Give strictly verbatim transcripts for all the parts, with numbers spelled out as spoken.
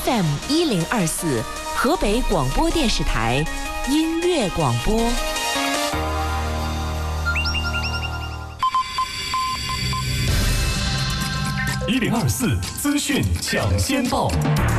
F M 一零二四，河北广播电视台音乐广播。 一零二四资讯抢先报。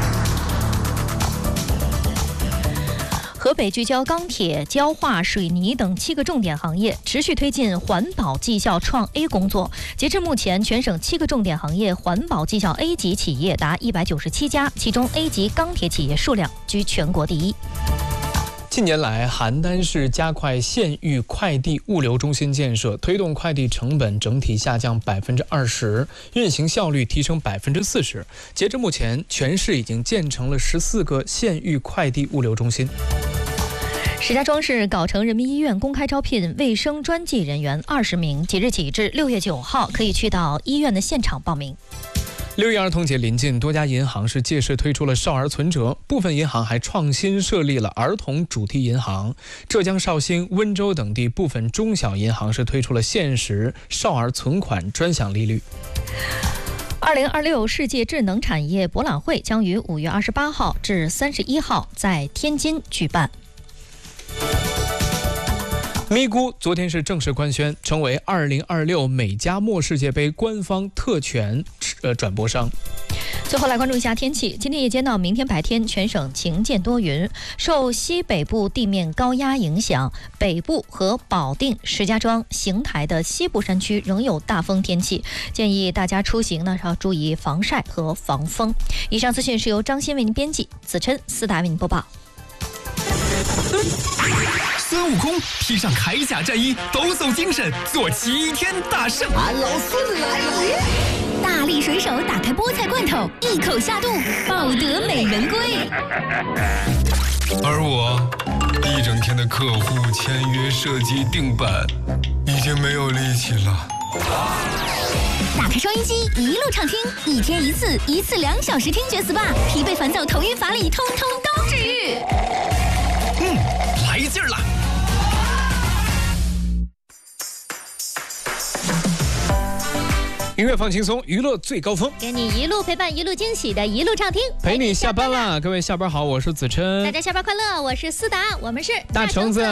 河北聚焦钢铁、焦化、水泥等七个重点行业，持续推进环保绩效创 A 工作。截至目前，全省七个重点行业环保绩效 A 级企业达一百九十七家，其中 A 级钢铁企业数量居全国第一。 近年来，邯郸市加快县域快递物流中心建设，推动快递成本整体下降百分之二十，运行效率提升百分之四十。截至目前，全市已经建成了十四个县域快递物流中心。 石家庄市藁城人民医院公开招聘卫生专技人员二十名，即日起至六月九号可以去到医院的现场报名。 六一儿童节临近，多家银行是届时推出了少儿存折，部分银行还创新设立了儿童主题银行。浙江绍兴、温州等地部分中小银行是推出了限时少儿存款专享利率。 二零二六世界智能产业博览会将于五月二十八号至三十一号在天津举办。 咪咕昨天是正式官宣，成为二零二六美加墨世界杯官方特权呃转播商。 最后来关注一下天气，今天夜间到明天白天全省晴间多云，受西北部地面高压影响，北部和保定、石家庄、邢台的西部山区仍有大风天气，建议大家出行呢要注意防晒和防风。以上资讯是由张鑫为您编辑，子琛、思达为您播报。 孙悟空披上铠甲战衣，抖擞精神，做齐天大圣。 俺老孙来了！ 大力水手打开菠菜罐头，一口下肚，抱得美人归。 而我一整天的客户签约、设计、定版，已经没有力气了。 打开收音机，一路畅听，一天一次，一次两小时听觉 S P A， 疲惫烦躁、头晕乏力，通通都治愈。 嗯，来劲儿了！ 音乐放轻松，娱乐最高峰， 给你一路陪伴，一路惊喜的一路畅听， 陪你下班啦！各位下班好，我是子琛， 大家下班快乐，我是思达，我们是大橙子。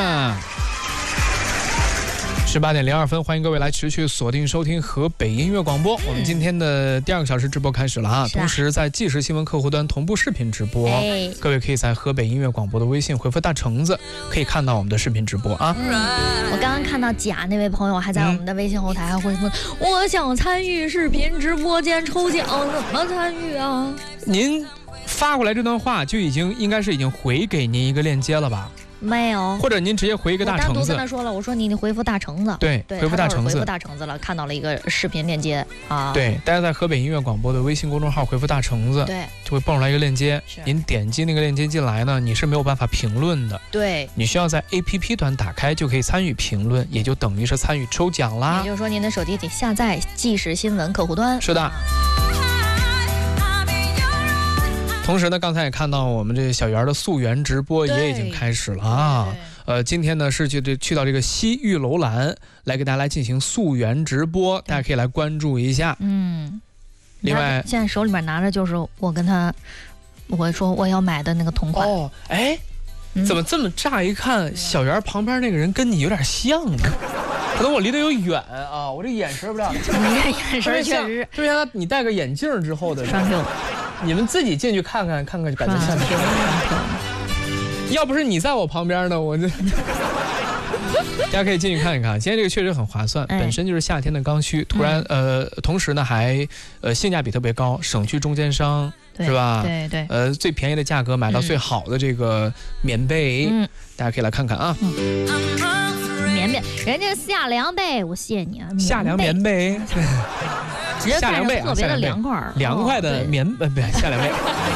十八点零二分，欢迎各位来持续锁定收听河北音乐广播。嗯、我们今天的第二个小时直播开始了啊！啊同时在即时新闻客户端同步视频直播，哎、各位可以在河北音乐广播的微信回复大橙子，可以看到我们的视频直播啊。 嗯、我刚刚看到甲那位朋友还在我们的微信后台还回复、嗯：“我想参与视频直播间抽奖，怎么参与啊？” 您发过来这段话就已经应该是已经回给您一个链接了吧？ 没有， 或者您直接回一个大橙子。 我单独跟他说了，我说你你回复大橙子， 对， 对回复大橙子， 回复大橙子了，看到了一个视频链接啊。 对，大家在河北音乐广播的微信公众号回复大橙子， 对， 就会蹦出来一个链接。您点击那个链接进来呢，你是没有办法评论的。 对， 你需要在 A P P 端打开就可以参与评论，也就等于是参与抽奖啦。 也就是说，您的手机得下载即时新闻客户端。 是的。同时呢，刚才也看到我们这小圆的溯源直播也已经开始了啊。呃，今天呢是去这去到这个西玉楼兰来给大家来进行溯源直播，大家可以来关注一下。 嗯， 另外现在手里面拿着就是我跟他我说我要买的那个同款。 哦，哎，嗯、怎么这么乍一看，小圆旁边那个人跟你有点像呢？可能我离得有远啊，我这眼神不知道。 你这眼神确实， 就像你戴个眼镜之后的双 Q。 你们自己进去看看，看看感觉像。要不是你在我旁边呢，我就大家可以进去看一看。今天这个确实很划算，哎、本身就是夏天的刚需，突然、嗯、呃，同时呢还呃性价比特别高，省去中间商，是吧？ 对对。 呃，最便宜的价格买到最好的这个棉被，嗯、大家可以来看看啊。 嗯、棉被，人家夏凉被，我谢你啊。 夏凉棉被。 直接看着特别的凉快， 凉快的棉呃不夏凉被。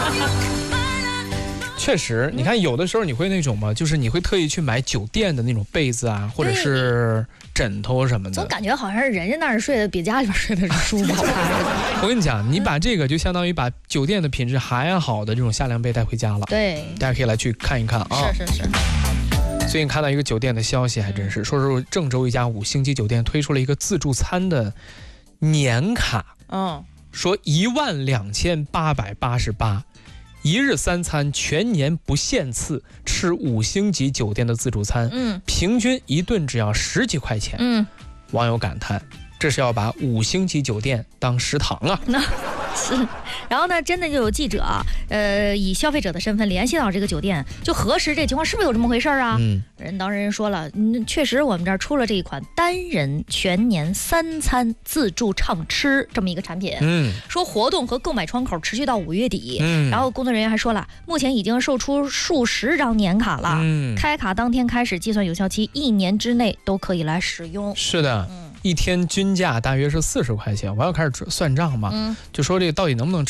确实，你看有的时候你会那种嘛，就是你会特意去买酒店的那种被子啊，或者是枕头什么的， 总感觉好像是人家那儿睡的比家里边睡的是舒服好看。 我跟你讲，你把这个就相当于把酒店的品质还好的这种夏凉被带回家了。 对， 大家可以来去看一看啊。 是是是。 最近看到一个酒店的消息，还真是说是郑州一家五星级酒店推出了一个自助餐的年卡， 嗯， 说一万两千八百八十八， 一日三餐全年不限次吃五星级酒店的自助餐， 嗯， 平均一顿只要十几块钱。 嗯， 网友感叹，这是要把五星级酒店当食堂啊！ 那是，然后呢，真的就有记者啊，呃，以消费者的身份联系到这个酒店，就核实这情况是不是有这么回事啊？ 嗯， 人当事人说了，嗯，确实我们这儿出了这一款单人全年三餐自助畅吃这么一个产品。 嗯， 说活动和购买窗口持续到五月底。 嗯， 然后工作人员还说了，目前已经售出数十张年卡了。 嗯， 开卡当天开始计算有效期，一年之内都可以来使用。 是的。 嗯， 一天均价大约是四十块钱，我要开始算账嘛， 嗯， 就说这个到底能不能吃。